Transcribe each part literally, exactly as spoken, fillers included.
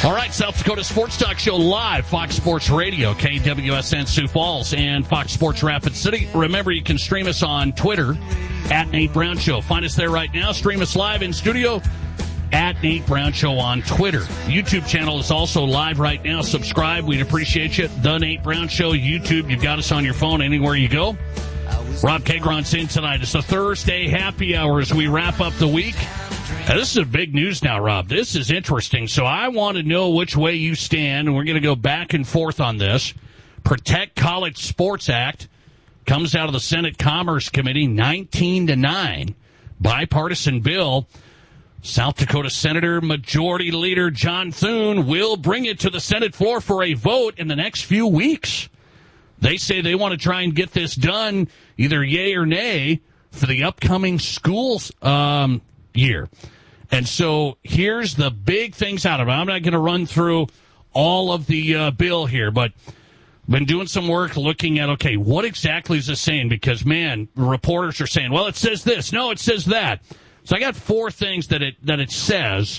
All right, South Dakota Sports Talk Show live, Fox Sports Radio, K W S N Sioux Falls, and Fox Sports Rapid City. Remember, you can stream us on Twitter, at Nate Brown Show. Find us there right now. Stream us live in studio, at Nate Brown Show on Twitter. YouTube channel is also live right now. Subscribe. We'd appreciate you. The Nate Brown Show, YouTube. You've got us on your phone anywhere you go. Rob Kagron's in tonight. It's a Thursday happy hour as we wrap up the week. Now, this is a big news now, Rob. This is interesting. So I want to know which way you stand, and we're going to go back and forth on this. Protect College Sports Act comes out of the Senate Commerce Committee, nineteen to nine. Bipartisan bill. South Dakota Senator Majority Leader John Thune will bring it to the Senate floor for a vote in the next few weeks. They say they want to try and get this done, either yay or nay, for the upcoming schools um, year. And so here's the big things out of it. I'm not going to run through all of the uh, bill here, but been doing some work looking at, okay, what exactly is this saying? Because, man, reporters are saying, well, it says this. No, it says that. So I got four things that it that it says.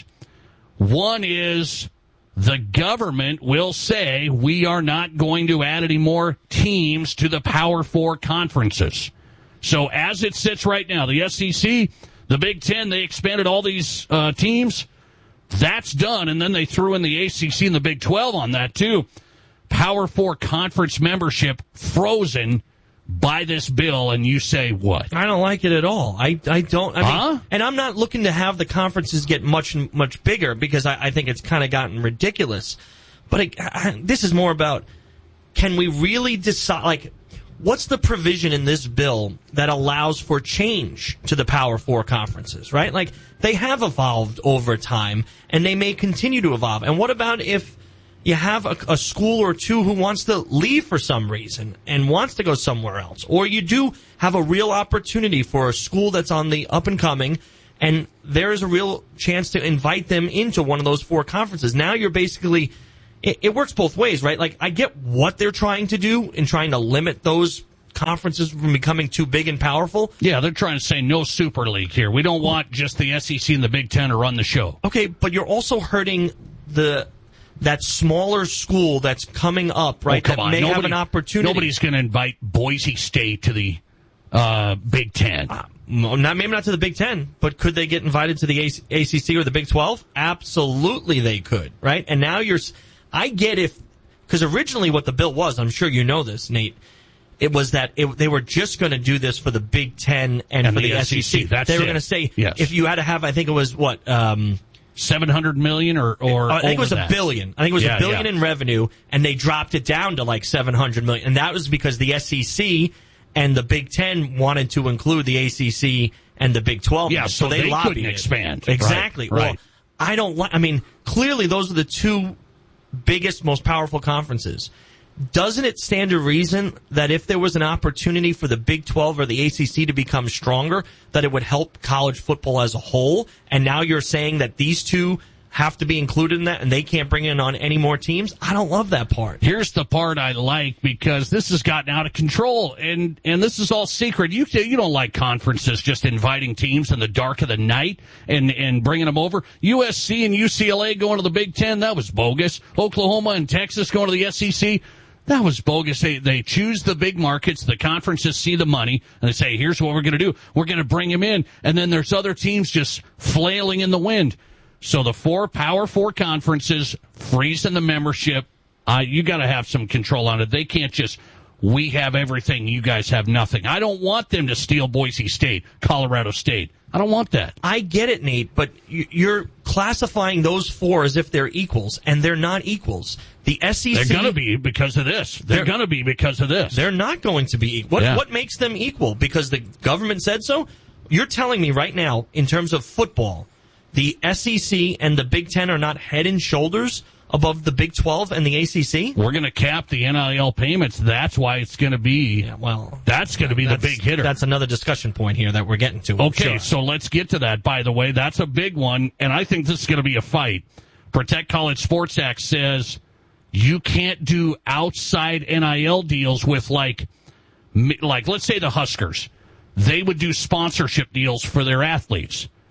One is the government will say we are not going to add any more teams to the Power Four conferences. So as it sits right now, the S E C, the Big Ten, they expanded all these uh, teams. That's done, and then they threw in the A C C and the Big twelve on that, too. Power Four conference membership frozen by this bill, and you say what? I don't like it at all. I, I don't. I mean, huh? And I'm not looking to have the conferences get much much bigger because I, I think it's kind of gotten ridiculous. But it, I, this is more about, can we really decide, like, what's the provision in this bill that allows for change to the Power Four conferences, right? Like, they have evolved over time, and they may continue to evolve. And what about if you have a, a school or two who wants to leave for some reason and wants to go somewhere else? Or you do have a real opportunity for a school that's on the up and coming, and there is a real chance to invite them into one of those four conferences. Now you're basically, it, it works both ways, right? Like, I get what they're trying to do in trying to limit those conferences from becoming too big and powerful. Yeah, they're trying to say no Super League here. We don't want just the S E C and the Big Ten to run the show. Okay, but you're also hurting the that smaller school that's coming up, right, oh, that on. may Nobody, have an opportunity. Nobody's going to invite Boise State to the uh, Big Ten. Uh, not Maybe not to the Big Ten, but could they get invited to the A C C or the Big twelve? Absolutely they could, right? And now you're – I get if – because originally what the bill was, I'm sure you know this, Nate, it was that it, they were just going to do this for the Big Ten and, and for the, the S E C. S E C. That's they were it. going to say yes. if you had to have – I think it was what um, – seven hundred million or, or I think it was that. a billion. I think it was yeah, a billion yeah. in revenue, and they dropped it down to like seven hundred million. And that was because the S E C and the Big Ten wanted to include the A C C and the Big twelve. Yeah, so, so they, they lobbied couldn't it. expand. Exactly. Right, Well, right. I don't like, I mean, clearly those are the two biggest, most powerful conferences. Doesn't it stand to reason that if there was an opportunity for the Big twelve or the A C C to become stronger, that it would help college football as a whole? And now you're saying that these two have to be included in that and they can't bring in on any more teams? I don't love that part. Here's the part I like, because this has gotten out of control, and, and this is all secret. You you don't like conferences just inviting teams in the dark of the night and, and bringing them over. U S C and U C L A going to the Big Ten, that was bogus. Oklahoma and Texas going to the S E C, that was bogus. They they choose the big markets, the conferences see the money, and they say, here's what we're going to do. We're going to bring them in, and then there's other teams just flailing in the wind. So the four Power Four conferences freezing the membership. Uh, you got to have some control on it. They can't just, we have everything, you guys have nothing. I don't want them to steal Boise State, Colorado State. I don't want that. I get it, Nate, but you're classifying those four as if they're equals, and they're not equals. The S E C... They're going to be because of this. They're, they're going to be because of this. They're not going to be equal. What, yeah. what makes them equal? Because the government said so? You're telling me right now, in terms of football, the S E C and the Big Ten are not head and shoulders above the Big twelve and the A C C? We're going to cap the N I L payments. That's why it's going to be, yeah, well, that's going to be the big hitter. That's another discussion point here that we're getting to. Okay, sure. So let's get to that, by the way. That's a big one, and I think this is going to be a fight. Protect College Sports Act says you can't do outside N I L deals with, like, like let's say the Huskers. They would do sponsorship deals for their athletes.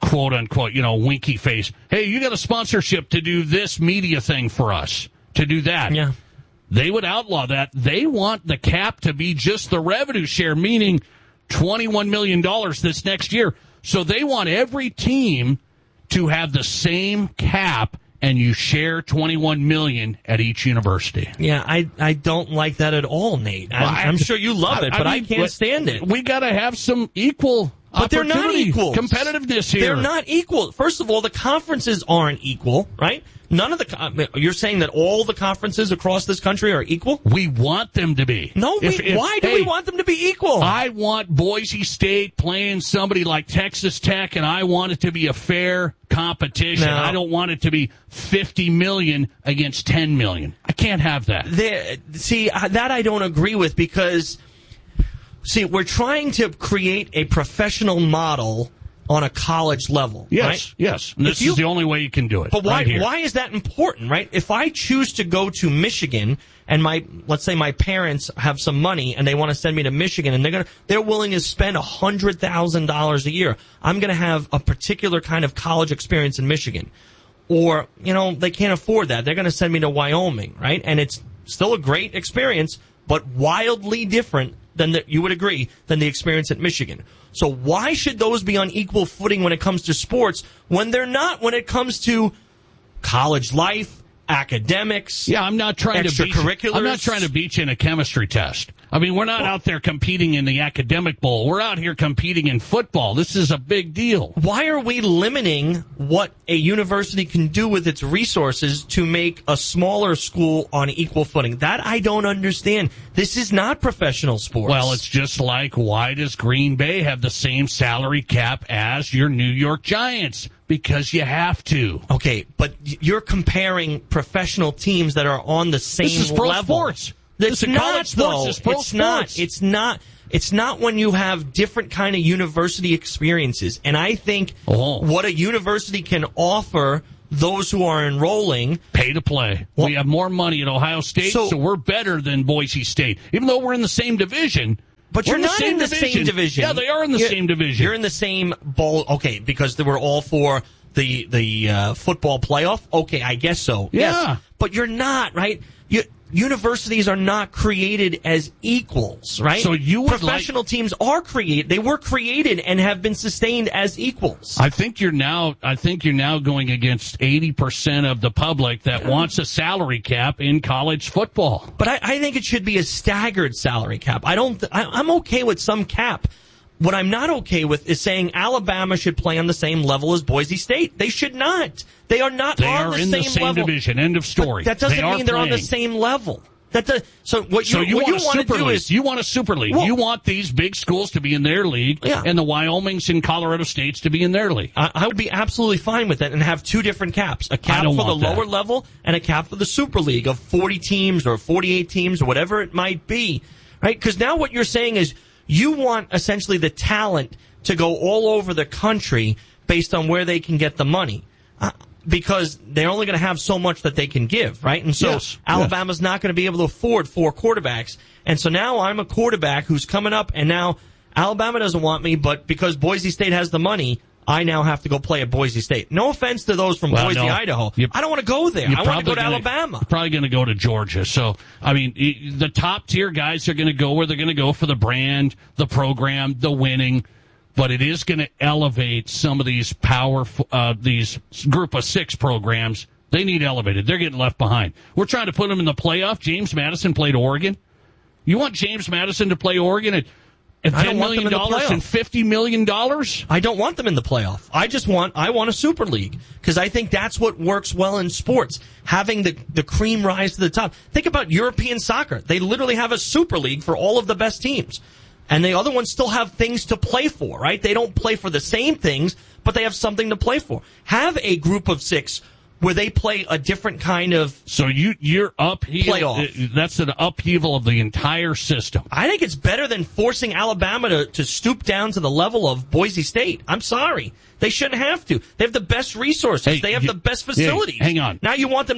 quote unquote, you know, winky face. Hey, you got a sponsorship to do this media thing for us, to do that. Yeah. They would outlaw that. They want the cap to be just the revenue share, meaning twenty-one million dollars this next year. So they want every team to have the same cap, and you share twenty-one million dollars at each university. Yeah, I I don't like that at all, Nate. I'm, well, I, I'm sure you love it, I, but I, mean, I can't stand it. We got to have some equal But they're not equal. Competitiveness here. They're not equal. First of all, the conferences aren't equal, right? None of the. You're saying that all the conferences across this country are equal? We want them to be. No, we, if, if, why do hey, we want them to be equal? I want Boise State playing somebody like Texas Tech, and I want it to be a fair competition. No. I don't want it to be fifty million against ten million. I can't have that. There, see, that I don't agree with because, see, we're trying to create a professional model on a college level. Yes, right? yes. And this you, is the only way you can do it. But why? Right why is that important, right? If I choose to go to Michigan and my, let's say my parents have some money and they want to send me to Michigan and they're gonna, they're willing to spend a hundred thousand dollars a year, I'm going to have a particular kind of college experience in Michigan. Or, you know, they can't afford that. They're going to send me to Wyoming, right? And it's still a great experience, but wildly different than the, you would agree, than the experience at Michigan. So why should those be on equal footing when it comes to sports when they're not when it comes to college life, academics? Yeah, I'm not trying to beat extracurriculars. I'm not trying to beat you in a chemistry test. I mean, we're not well, out there competing in the academic bowl. We're out here competing in football. This is a big deal. Why are we limiting what a university can do with its resources to make a smaller school on equal footing? That I don't understand. This is not professional sports. Well, it's just like, why does Green Bay have the same salary cap as your New York Giants? Because you have to. Okay, but you're comparing professional teams that are on the same level. This is pro level. sports. It's this not, college sports. though. It's pro it's sports. not. It's not. It's not when you have different kind of university experiences. And I think oh. what a university can offer those who are enrolling, pay to play. Well, we have more money at Ohio State, so, so we're better than Boise State, even though we're in the same division. But you're in not the in the division. same division. Yeah, they are in the you're, same division. You're in the same bowl. Okay, because they were all for the the uh, football playoff. Okay, I guess so. Yeah. Yes. But you're not, right? You, universities are not created as equals, right? So you would professional like, teams are created. They were created and have been sustained as equals. I think you're now. I think you're now going against eighty percent of the public that yeah. wants a salary cap in college football. But I, I think it should be a staggered salary cap. I don't. I, I'm okay with some cap. What I'm not okay with is saying Alabama should play on the same level as Boise State. They should not. They are not they on are the in same the same level. division. End of story. But that doesn't they mean they're playing. on the same level. That does, so what you, so you what want you a super to do league. is you want a super league. Well, you want these big schools to be in their league, yeah. and the Wyomings and Colorado States to be in their league. I, I would be absolutely fine with that and have two different caps: a cap for the lower that. level and a cap for the super league of forty teams or forty-eight teams or whatever it might be. Right? Because now what you're saying is you want essentially the talent to go all over the country based on where they can get the money. Uh, because they're only going to have so much that they can give, right? And so yes, Alabama's yes. not going to be able to afford four quarterbacks. And so now I'm a quarterback who's coming up, and now Alabama doesn't want me, but because Boise State has the money, I now have to go play at Boise State. No offense to those from well, Boise, no. Idaho. You're, I don't want to go there. I want to go to gonna, Alabama. You're probably going to go to Georgia. So, I mean, the top tier guys are going to go where they're going to go for the brand, the program, the winning. But it is going to elevate some of these power, uh, these group of six programs. They need elevated. They're getting left behind. We're trying to put them in the playoff. James Madison played Oregon. You want James Madison to play Oregon at, at ten million dollars and fifty million dollars? I don't want them in the playoff. I just want, I want a super league because I think that's what works well in sports. Having the, the cream rise to the top. Think about European soccer. They literally have a super league for all of the best teams. And the other ones still have things to play for, right? They don't play for the same things, but they have something to play for. Have a group of six where they play a different kind of So you, you're upheaval. Playoff. That's an upheaval of the entire system. I think it's better than forcing Alabama to, to stoop down to the level of Boise State. I'm sorry. They shouldn't have to. They have the best resources. Hey, they have you, the best facilities. Hey, hang on. Now you want them to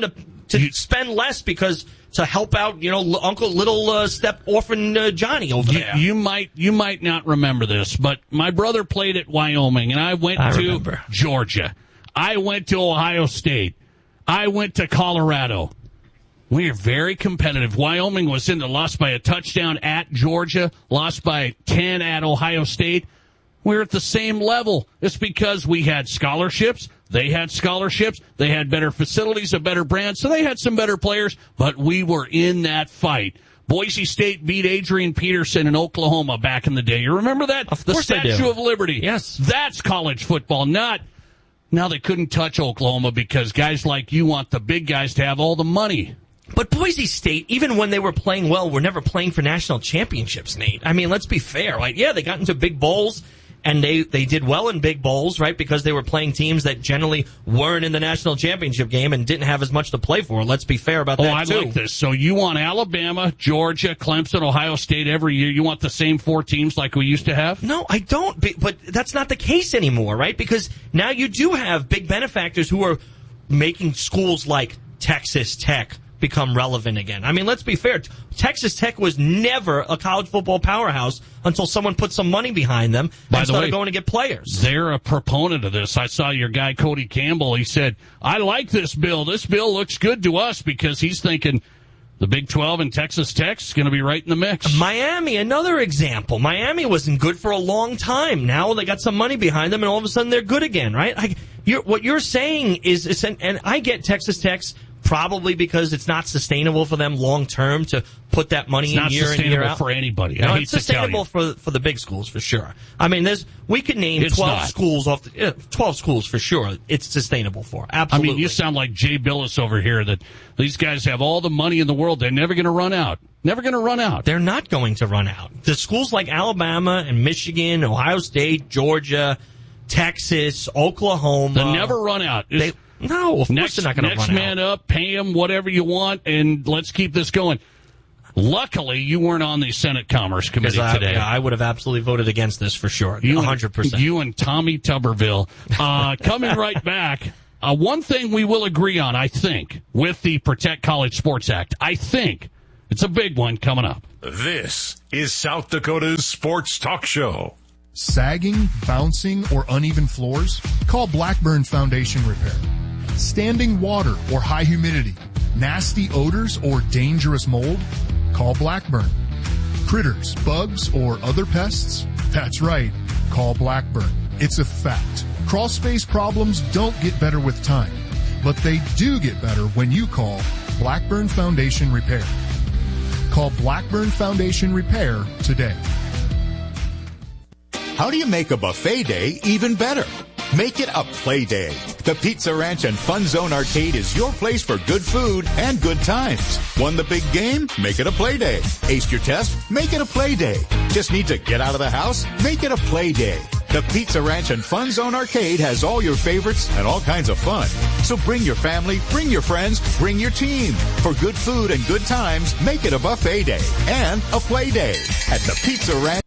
to you, spend less because to help out, you know, Uncle Little uh, Step Orphan uh, Johnny over you, there. You might you might not remember this, but my brother played at Wyoming, and I went I to remember. Georgia. I went to Ohio State. I went to Colorado. We are very competitive. Wyoming was in the lost by a touchdown at Georgia, lost by ten at Ohio State. We're at the same level. It's because we had scholarships. They had scholarships. They had better facilities, a better brand, so they had some better players, but we were in that fight. Boise State beat Adrian Peterson in Oklahoma back in the day. You remember that? Of the course I do. Statue of Liberty. Yes. That's college football, not... Now they couldn't touch Oklahoma because guys like you want the big guys to have all the money. But Boise State, even when they were playing well, were never playing for national championships, Nate. I mean, let's be fair. Like, yeah, they got into big bowls, and they, they did well in big bowls, right, because they were playing teams that generally weren't in the national championship game and didn't have as much to play for. Let's be fair about oh, that, I too. like this. So you want Alabama, Georgia, Clemson, Ohio State every year. You want the same four teams like we used to have? No, I don't. But that's not the case anymore, right? Because now you do have big benefactors who are making schools like Texas Tech become relevant again. I mean, let's be fair. Texas Tech was never a college football powerhouse until someone put some money behind them By and the started way, going to get players. They're a proponent of this. I saw your guy, Cody Campbell. He said, I like this bill. This bill looks good to us because he's thinking the Big twelve and Texas Tech's going to be right in the mix. Miami, another example. Miami wasn't good for a long time. Now they got some money behind them, and all of a sudden they're good again, right? I, you're, what you're saying is, is, and I get Texas Tech's probably because it's not sustainable for them long term to put that money it's in year in year out. It's not sustainable for anybody. No, I hate it's to tell sustainable you. for for the big schools for sure. I mean, there's we could name It's twelve not. schools off the, uh, twelve schools for sure. It's sustainable for absolutely. I mean, you sound like Jay Billis over here. That these guys have all the money in the world. They're never going to run out. Never going to run out. They're not going to run out. The schools like Alabama and Michigan, Ohio State, Georgia, Texas, Oklahoma, They never run out. They, no, of next, course they're not going to Next run man out. up, pay him whatever you want, and let's keep this going. Luckily, you weren't on the Senate Commerce Committee I, today. yeah, I would have absolutely voted against this for sure, You one hundred percent. And, you and Tommy Tuberville. Uh, coming right back, uh, one thing we will agree on, I think, with the Protect College Sports Act, I think it's a big one coming up. This is South Dakota's Sports Talk Show. Sagging, bouncing, or uneven floors? Call Blackburn Foundation Repair. Standing water or high humidity? Nasty odors or dangerous mold? Call Blackburn. Critters, bugs, or other pests? That's right. Call Blackburn. It's a fact. Crawl space problems don't get better with time, but they do get better when you call Blackburn Foundation Repair. Call Blackburn Foundation Repair today. How do you make a buffet day even better? Make it a play day. The Pizza Ranch and Fun Zone Arcade is your place for good food and good times. Won the big game? Make it a play day. Aced your test? Make it a play day. Just need to get out of the house? Make it a play day. The Pizza Ranch and Fun Zone Arcade has all your favorites and all kinds of fun. So bring your family, bring your friends, bring your team. For good food and good times, make it a buffet day and a play day at the Pizza Ranch.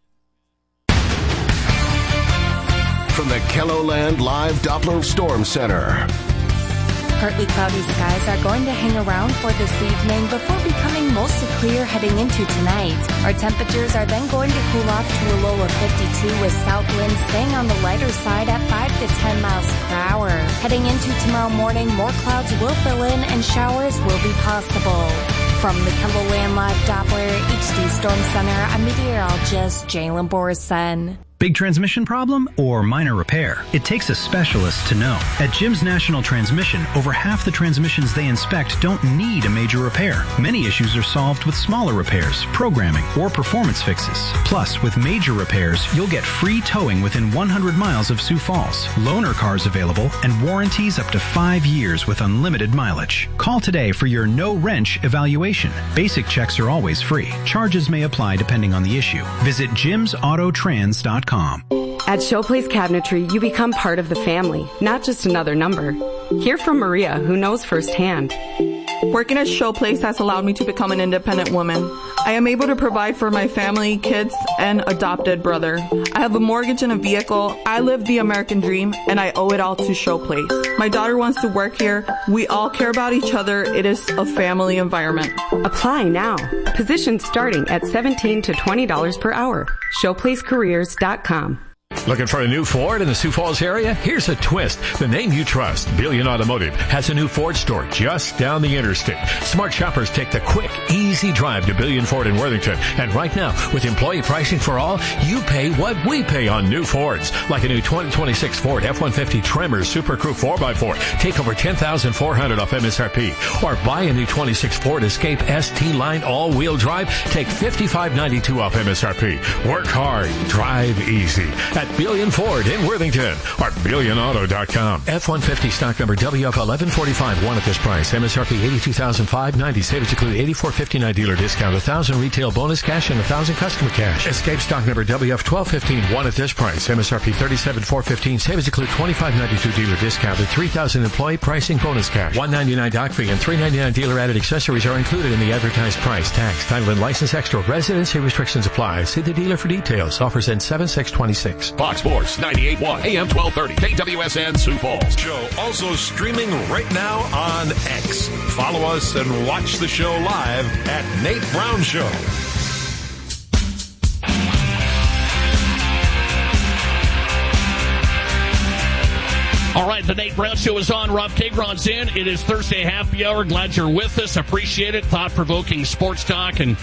From the KELOLAND Live Doppler Storm Center. Partly cloudy skies are going to hang around for this evening before becoming mostly clear heading into tonight. Our temperatures are then going to cool off to a low of fifty-two with south winds staying on the lighter side at five to ten miles per hour. Heading into tomorrow morning, more clouds will fill in and showers will be possible. From the KELOLAND Live Doppler H D Storm Center, I'm meteorologist Jalen Borison. Big transmission problem or minor repair? It takes a specialist to know. At Jim's National Transmission, over half the transmissions they inspect don't need a major repair. Many issues are solved with smaller repairs, programming, or performance fixes. Plus, with major repairs, you'll get free towing within one hundred miles of Sioux Falls, loaner cars available, and warranties up to five years with unlimited mileage. Call today for your no-wrench evaluation. Basic checks are always free. Charges may apply depending on the issue. Visit jims auto trans dot com. At Showplace Cabinetry, you become part of the family, not just another number. Hear from Maria, who knows firsthand. Working at Showplace has allowed me to become an independent woman. I am able to provide for my family, kids, and adopted brother. I have a mortgage and a vehicle. I live the American dream, and I owe it all to Showplace. My daughter wants to work here. We all care about each other. It is a family environment. Apply now. Positions starting at seventeen to twenty dollars per hour. showplace careers dot com. Looking for a new Ford in the Sioux Falls area? Here's a twist. The name you trust, Billion Automotive, has a new Ford store just down the interstate. Smart shoppers take the quick, easy drive to Billion Ford in Worthington. And right now, with employee pricing for all, you pay what we pay on new Fords. Like a new twenty twenty-six Ford F one fifty Tremor Super Crew four by four. Take over ten thousand four hundred dollars off M S R P. Or buy a new twenty-six Ford Escape S T Line all-wheel drive. Take fifty-five ninety-two off M S R P. Work hard. Drive easy. At Billion Ford in Worthington or billion auto dot com. F one fifty stock number W F eleven forty-five, one at this price. M S R P eighty-two thousand five hundred ninety dollars. Savings include eighty-four fifty-nine dealer discount, one thousand retail bonus cash, and one thousand customer cash. Escape stock number W F twelve fifteen, one at this price. M S R P thirty-seven thousand four hundred fifteen dollars. Savings include twenty-five ninety-two dealer discount and three thousand employee pricing bonus cash. one ninety-nine dock fee and three ninety-nine dealer added accessories are included in the advertised price. Tax, title, and license extra. Residency restrictions apply. See the dealer for details. Offers end seven six twenty-six. Fox Sports ninety-eight point one A M twelve thirty K W S N Sioux Falls. Show also streaming right now on X. Follow us and watch the show live at Nate Brown Show. All right, the Nate Brown Show is on. Rob Kagron's in. It is Thursday Happy Hour. Glad you're with us. Appreciate it. Thought-provoking sports talk. And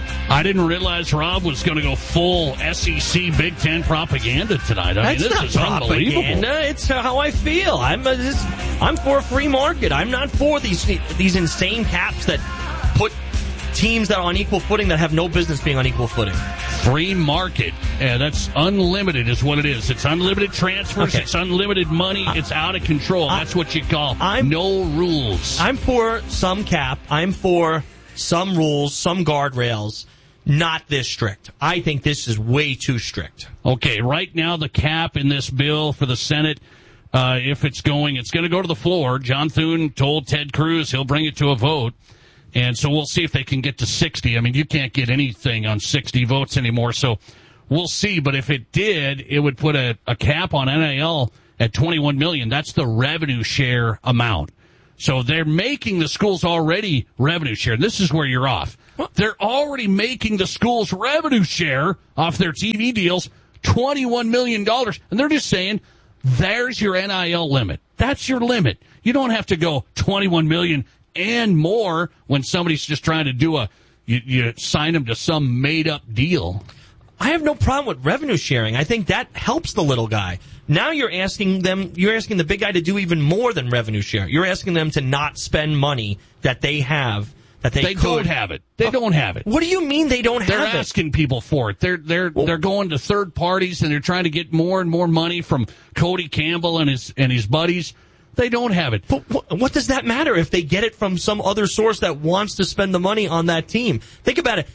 I didn't realize Rob was going to go full S E C Big Ten propaganda tonight. I That's mean, this not is unbelievable. propaganda. It's how I feel. I'm a, this, I'm for a free market. I'm not for these these insane caps that put teams that are on equal footing that have no business being on equal footing. Free market. Yeah, that's unlimited is what it is. It's unlimited transfers. Okay. It's unlimited money. It's out of control. I, that's what you call I'm, no rules. I'm for some cap. I'm for some rules, some guardrails. Not this strict. I think this is way too strict. Okay, right now the cap in this bill for the Senate, uh, if it's going, it's going to go to the floor. John Thune told Ted Cruz he'll bring it to a vote. And so we'll see if they can get to sixty. I mean, you can't get anything on sixty votes anymore, so we'll see. But if it did, it would put a, a cap on N I L at twenty-one million dollars. That's the revenue share amount. So they're making the schools already revenue share. This is where you're off. They're already making the schools revenue share off their T V deals, twenty-one million dollars. And they're just saying, there's your N I L limit. That's your limit. You don't have to go twenty-one million dollars and more when somebody's just trying to do a, you, you sign them to some made-up deal. I have no problem with revenue sharing. I think that helps the little guy. Now you're asking them, you're asking the big guy to do even more than revenue share. You're asking them to not spend money that they have, that they, they could. don't have it. They don't have it. What do you mean they don't they're have it? They're asking people for it. They're they're well, they're going to third parties and they're trying to get more and more money from Cody Campbell and his and his buddies. They don't have it. But what, what does that matter if they get it from some other source that wants to spend the money on that team? Think about it.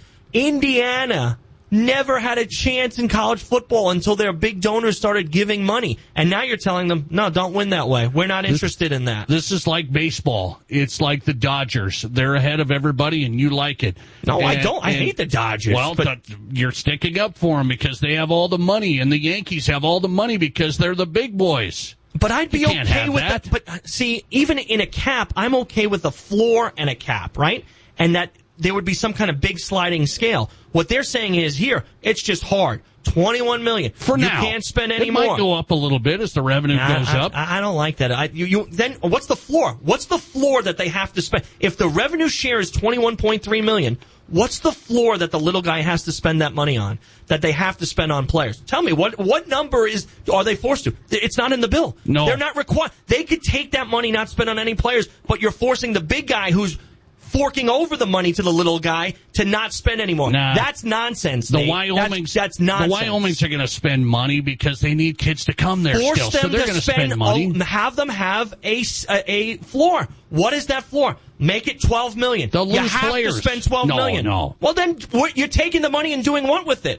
Indiana never had a chance in college football until their big donors started giving money. And now you're telling them, no, don't win that way. We're not interested this, in that. This is like baseball. It's like the Dodgers. They're ahead of everybody, and you like it. No, and, I don't. I and, hate the Dodgers. Well, but the, you're sticking up for them because they have all the money, and the Yankees have all the money because they're the big boys. But I'd be you can't okay have with that. that. But see, even in a cap, I'm okay with a floor and a cap, right? And that there would be some kind of big sliding scale. What they're saying is, here, it's just hard. twenty-one million dollars. For you now. You can't spend any it more. It might go up a little bit as the revenue nah, goes I, up. I, I don't like that. I, you, you, then what's the floor? What's the floor that they have to spend? If the revenue share is twenty-one point three million dollars, what's the floor that the little guy has to spend that money on, that they have to spend on players? Tell me, what what number is are they forced to? It's not in the bill. No. They're not required. They could take that money, not spend on any players, but you're forcing the big guy who's forking over the money to the little guy to not spend anymore. Nah. That's nonsense. The Nate. Wyomings, that's, that's nonsense. The Wyomings are going to spend money because they need kids to come there Force still. them So they're to going to spend, spend money. Oh, have them have a, a, a floor. What is that floor? Make it twelve million They'll dollars. You lose have players. to spend twelve no, million dollars. No, Well, then you're taking the money and doing what with it?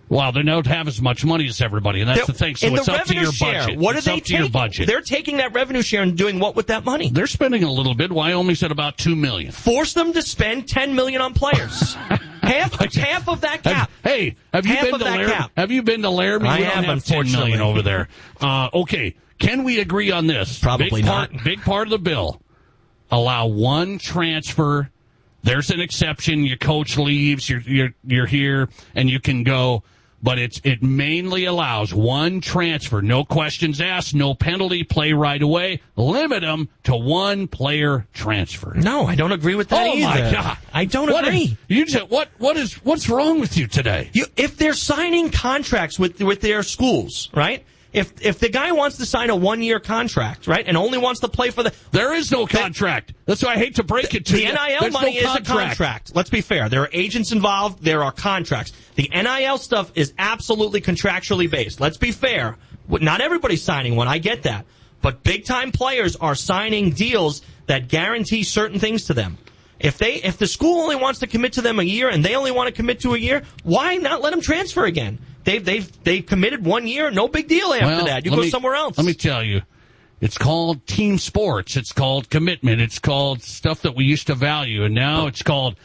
Well, they don't have as much money as everybody, and that's They're, the thing. So in it's the up to your share, budget. What it's are they up to taking? your budget. They're taking that revenue share and doing what with that money? They're spending a little bit. Wyoming's at about two million. Force them to spend ten million on players. half, half of that cap. Have, hey, have you half been of to that Laramie? cap. Have you been to Laramie? I we have, don't have ten unfortunately. million over there. Uh, okay, can we agree on this? Probably big part, not. Big part of the bill: allow one transfer. There's an exception. Your coach leaves. You're you're you're here, and you can go. But it's it mainly allows one transfer, no questions asked, no penalty, play right away. Limit them to one player transfer. No, I don't agree with that oh either. my God, I don't what agree. Is, you just, what what is what's wrong with you today? You, if they're signing contracts with with their schools, right? If if the guy wants to sign a one year contract, right, and only wants to play for the, there is no contract. The, That's why I hate to break it to the you. The N I L There's money no is contract. a contract. Let's be fair. There are agents involved. There are contracts. The N I L stuff is absolutely contractually based. Let's be fair. Not everybody's signing one. I get that. But big-time players are signing deals that guarantee certain things to them. If they, if the school only wants to commit to them a year and they only want to commit to a year, why not let them transfer again? They've, they've, they've committed one year. No big deal after well, that. You go me, somewhere else. Let me tell you. It's called team sports. It's called commitment. It's called stuff that we used to value. And now it's called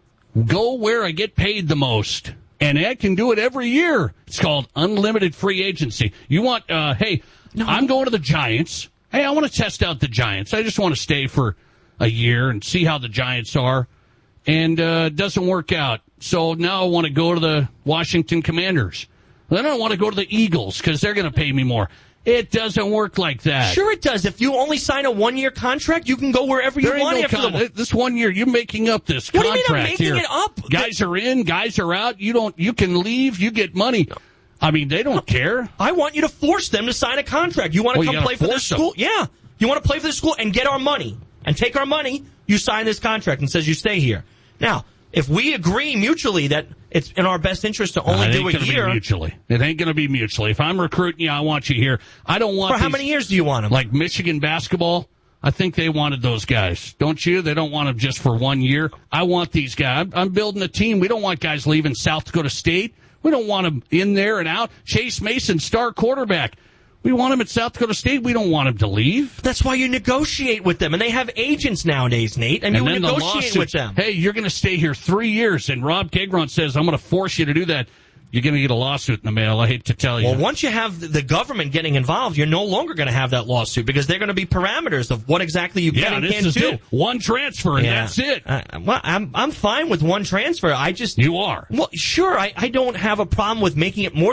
go where I get paid the most. And I can do it every year. It's called unlimited free agency. You want, uh, hey, no. I'm going to the Giants. Hey, I want to test out the Giants. I just want to stay for a year and see how the Giants are. And uh, it doesn't work out. So now I want to go to the Washington Commanders. Then I want to go to the Eagles because they're going to pay me more. It doesn't work like that. Sure it does. If you only sign a one-year contract, you can go wherever you there want no after con- the This one year, you're making up this what contract do you mean I'm making here. it up? Guys are in, guys are out. You don't. You can leave. You get money. I mean, they don't care. I want you to force them to sign a contract. You want to well, come play for their school? Them. Yeah. You want to play for the school and get our money and take our money. You sign this contract and says you stay here. Now, if we agree mutually that it's in our best interest to only no, do a year, year, be mutually, it ain't going to be mutually. If I'm recruiting you, I want you here. I don't want. For how these, many years do you want them? Like Michigan basketball, I think they wanted those guys, don't you? They don't want them just for one year. I want these guys. I'm, I'm building a team. We don't want guys leaving South Dakota State. We don't want them in there and out. Chase Mason, star quarterback. We want him at South Dakota State. We don't want him to leave. That's why you negotiate with them. And they have agents nowadays, Nate, and, and you then negotiate the lawsuit, with them. Hey, you're going to stay here three years. And Rob Kegron says, I'm going to force you to do that. You're going to get a lawsuit in the mail. I hate to tell you. Well, once you have the government getting involved, you're no longer going to have that lawsuit because they're going to be parameters of what exactly you yeah, can and this can't is do. It. One transfer, and yeah. that's it. Uh, well, I'm I'm fine with one transfer. I just you are. Well, sure. I, I don't have a problem with making it more